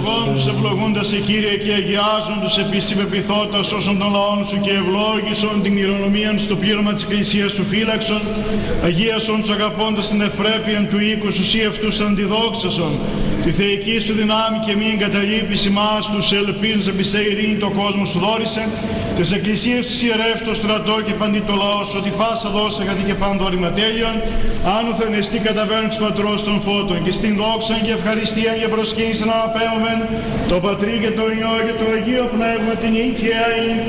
ευλογών τους ευλογούντας σε Κύριε και αγιάζουν τους επίσης υπεπιθώτας όσων των λαών σου και ευλόγησον την ηρωνομίαν στο πλήρωμα της Εκκλησίας σου φύλαξον, αγίασον τους αγαπώντας την ευπρέπειαν του οίκου σου σύ αυτούς αντιδόξασον, τη θεϊκή σου δυνάμει και μην εγκαταλείπεις ημάς τους ελπίζους επί σε ειρήνη το κόσμο σου δόρισε, τις εκκλησίες τους ιερεύς το στρατό και παντί το λαό σου, ότι πάσα δώσε αγαθή και πάντο ρηματέλειον, άνωθεν εστί καταβαίνουν της Πατρός των φώτων και στην δόξαν και ευχαριστίαν και προσκύνησαν αναπέμωμεν το Πατρί και το Υιό και το Αγίο Πνεύμα την νίκαια